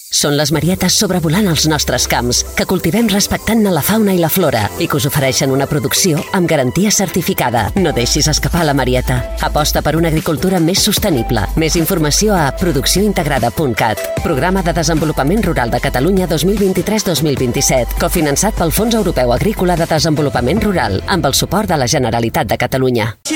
Són les marietes sobrevolant els nostres camps, que cultivem respectant-ne la fauna i la flora i que us ofereixen una producció amb garantia certificada. No deixis escapar la marieta. Aposta per una agricultura més sostenible. Més informació a produccióintegrada.cat. Programa de Desenvolupament Rural de Catalunya 2023-2027, cofinançat pel Fons Europeu Agrícola de Desenvolupament Rural, amb el suport de la Generalitat de Catalunya.